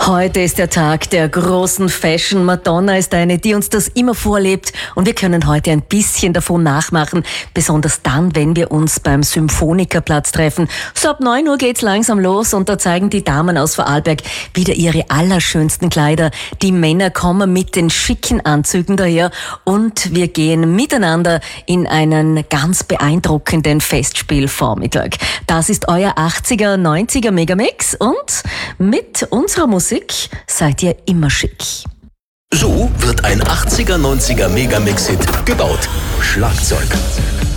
Heute ist der Tag der großen Fashion. Madonna ist eine, die uns das immer vorlebt und wir können heute ein bisschen davon nachmachen, besonders dann, wenn wir uns beim Symphonikerplatz treffen. So ab 9 Uhr geht's langsam los und da zeigen die Damen aus Vorarlberg wieder ihre allerschönsten Kleider. Die Männer kommen mit den schicken Anzügen daher und wir gehen miteinander in einen ganz beeindruckenden Festspielvormittag. Das ist euer 80er, 90er Megamix und mit unserer Musik seid ihr immer schick. So wird ein 80er, 90er Megamix-Hit gebaut. Schlagzeug,